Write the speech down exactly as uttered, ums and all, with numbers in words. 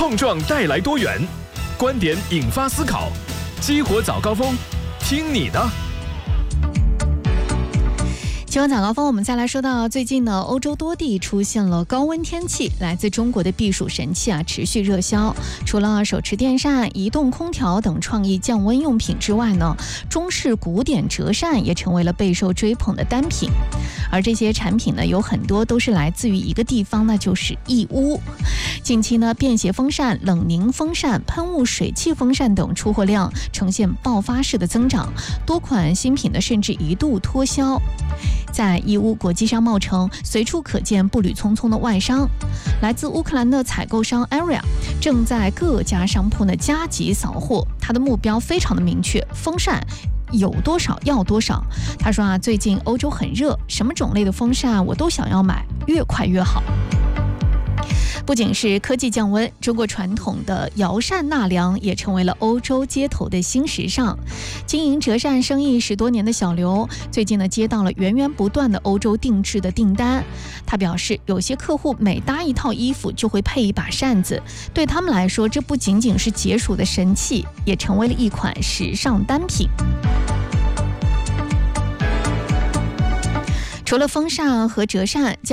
碰撞带来多元，观点引发思考，激活早高峰，听你的。 新闻早高峰，我们再来说到最近呢，欧洲多地出现了高温天气，来自中国的避暑神器啊持续热销。除了手持电扇、移动空调等创意降温用品之外呢，中式古典折扇也成为了备受追捧的单品。而这些产品呢，有很多都是来自于一个地方，那就是义乌。近期呢，便携风扇、冷凝风扇、喷雾水汽风扇等出货量呈现爆发式的增长，多款新品呢甚至一度脱销。在义乌国际商贸城，随处可见步履匆匆的外商。来自乌克兰的采购商 Area 正在各家商铺呢加急扫货，他的目标非常的明确，风扇有多少要多少。他说啊，最近欧洲很热，什么种类的风扇我都想要买，越快越好。不仅是科技降温，中国传统的摇扇纳凉也成为了欧洲街头的新时尚。经营折扇生意十多年的小刘，最近呢接到了源源不断的欧洲定制的订单。他表示，有些客户每搭一套衣服就会配一把扇子，对他们来说，这不仅仅是解暑的神器，也成为了一款时尚单品。除了风扇和折扇，